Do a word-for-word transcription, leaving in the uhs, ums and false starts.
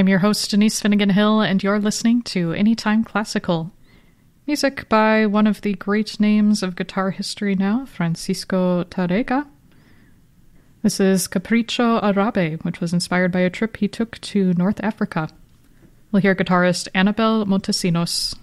I'm your host, Denise Finnegan Hill, and you're listening to Anytime Classical. Music by one of the great names of guitar history now, Francisco Tárrega. This is Capricho Árabe, which was inspired by a trip he took to North Africa. We'll hear guitarist Anabel Montesinos